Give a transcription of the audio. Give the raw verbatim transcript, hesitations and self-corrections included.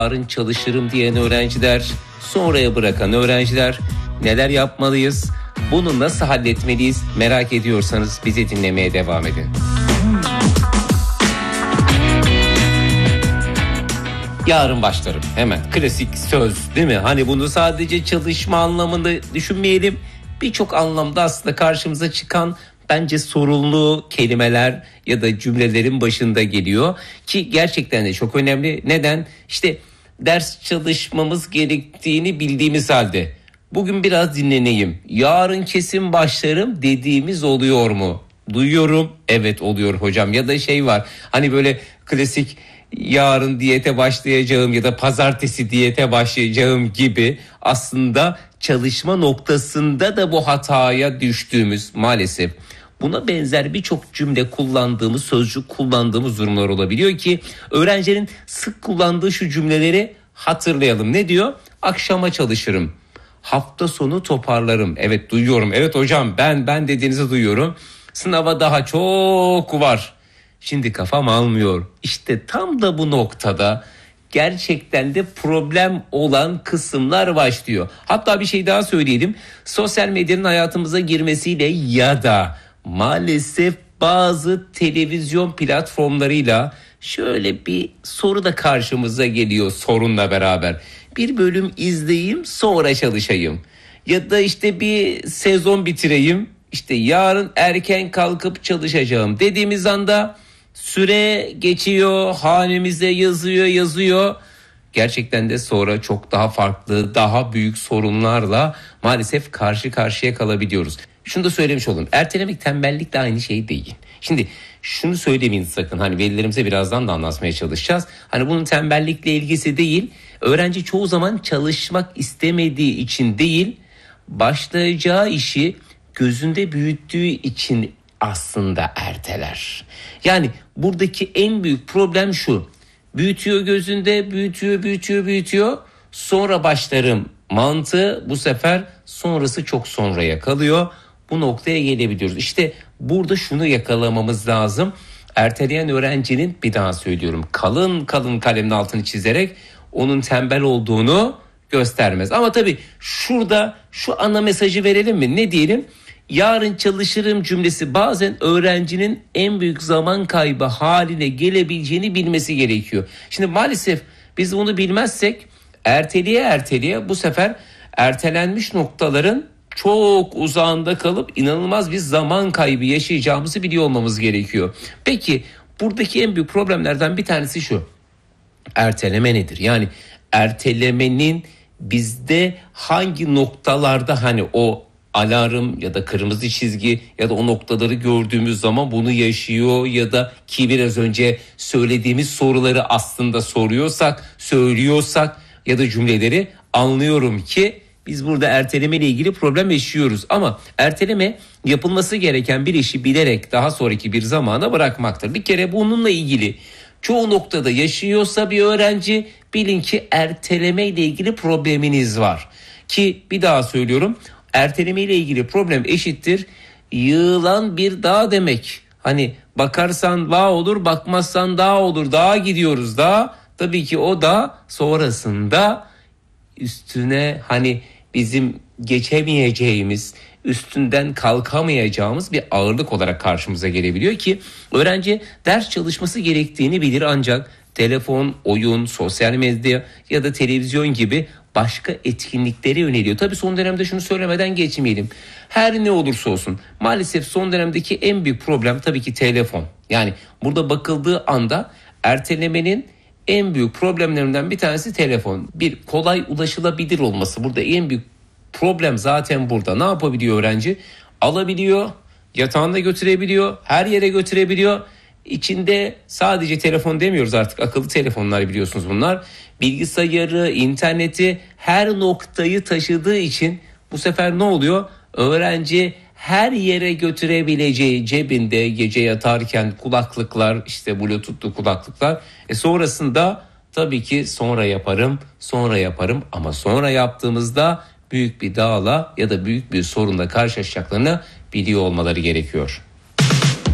Yarın çalışırım diyen öğrenciler, sonraya bırakan öğrenciler, neler yapmalıyız? Bunu nasıl halletmeliyiz? Merak ediyorsanız bizi dinlemeye devam edin. Yarın başlarım. Hemen klasik söz değil mi? Hani bunu sadece çalışma anlamında düşünmeyelim. Birçok anlamda aslında karşımıza çıkan bence sorunlu kelimeler ya da cümlelerin başında geliyor. Ki gerçekten de çok önemli. Neden? İşte ders çalışmamız gerektiğini bildiğimiz halde bugün biraz dinleneyim, yarın kesin başlarım dediğimiz oluyor mu? Duyuyorum, evet oluyor hocam. Ya da şey var, hani böyle klasik yarın diyete başlayacağım ya da pazartesi diyete başlayacağım gibi aslında çalışma noktasında da bu hataya düştüğümüz, maalesef buna benzer birçok cümle kullandığımız, sözcük kullandığımız durumlar olabiliyor ki öğrencilerin sık kullandığı şu cümleleri hatırlayalım. Ne diyor? Akşama çalışırım, hafta sonu toparlarım. Evet, duyuyorum. Evet hocam, ben ben dediğinizi duyuyorum. Sınava daha çok var. Şimdi kafam almıyor. İşte tam da bu noktada gerçekten de problem olan kısımlar başlıyor. Hatta bir şey daha söyleyelim. Sosyal medyanın hayatımıza girmesiyle ya da maalesef bazı televizyon platformlarıyla şöyle bir soru da karşımıza geliyor sorunla beraber. Bir bölüm izleyeyim, sonra çalışayım. Ya da işte bir sezon bitireyim, işte yarın erken kalkıp çalışacağım dediğimiz anda süre geçiyor, hanemize yazıyor yazıyor. Gerçekten de sonra çok daha farklı, daha büyük sorunlarla maalesef karşı karşıya kalabiliyoruz. Şunu da söylemiş olalım. Ertelemek tembellik de aynı şey değil. Şimdi şunu söylemeyin sakın. Hani velilerimize birazdan da anlatmaya çalışacağız. Hani bunun tembellikle ilgisi değil. Öğrenci çoğu zaman çalışmak istemediği için değil, başlayacağı işi gözünde büyüttüğü için aslında erteler. Yani buradaki en büyük problem şu. Büyütüyor gözünde, büyütüyor, büyütüyor, büyütüyor. Sonra başlarım mantığı bu sefer sonrası çok sonraya kalıyor. Bu noktaya gelebiliyoruz. İşte burada şunu yakalamamız lazım. Erteleyen öğrencinin, bir daha söylüyorum, kalın kalın kalemle altını çizerek onun tembel olduğunu göstermez. Ama tabii şurada şu ana mesajı verelim mi? Ne diyelim? Yarın çalışırım cümlesi bazen öğrencinin en büyük zaman kaybı haline gelebileceğini bilmesi gerekiyor. Şimdi maalesef biz bunu bilmezsek erteleye erteleye bu sefer ertelenmiş noktaların çok uzağında kalıp inanılmaz bir zaman kaybı yaşayacağımızı biliyor olmamız gerekiyor. Peki buradaki en büyük problemlerden bir tanesi şu. Erteleme nedir? Yani ertelemenin bizde hangi noktalarda hani o alarm ya da kırmızı çizgi ya da o noktaları gördüğümüz zaman bunu yaşıyor ya da ki biraz önce söylediğimiz soruları aslında soruyorsak, söylüyorsak ya da cümleleri anlıyorum ki biz burada erteleme ile ilgili problem yaşıyoruz. Ama erteleme yapılması gereken bir işi bilerek daha sonraki bir zamana bırakmaktır. Bir kere bununla ilgili çoğu noktada yaşıyorsa bir öğrenci, bilin ki erteleme ile ilgili probleminiz var. Ki bir daha söylüyorum, erteleme ile ilgili problem eşittir yığılan bir dağ demek. Hani bakarsan dağ olur, bakmazsan dağ olur. Dağa gidiyoruz dağ. Tabii ki o dağ sonrasında üstüne hani bizim geçemeyeceğimiz, üstünden kalkamayacağımız bir ağırlık olarak karşımıza gelebiliyor ki öğrenci ders çalışması gerektiğini bilir ancak telefon, oyun, sosyal medya ya da televizyon gibi başka etkinliklere yöneliyor. Tabii son dönemde şunu söylemeden geçmeyelim. Her ne olursa olsun maalesef son dönemdeki en büyük problem tabii ki telefon. Yani burada bakıldığı anda ertelemenin en büyük problemlerinden bir tanesi telefon. Bir, kolay ulaşılabilir olması. Burada en büyük problem zaten burada. Ne yapabiliyor öğrenci? Alabiliyor, yatağında götürebiliyor, her yere götürebiliyor. İçinde sadece telefon demiyoruz artık, akıllı telefonlar biliyorsunuz bunlar. Bilgisayarı, interneti, her noktayı taşıdığı için bu sefer ne oluyor? Öğrenci her yere götürebileceği cebinde gece yatarken kulaklıklar, işte bluetooth'lu kulaklıklar. E sonrasında tabii ki sonra yaparım, sonra yaparım ama sonra yaptığımızda büyük bir dağla ya da büyük bir sorunla karşılaşacaklarını biliyor olmaları gerekiyor.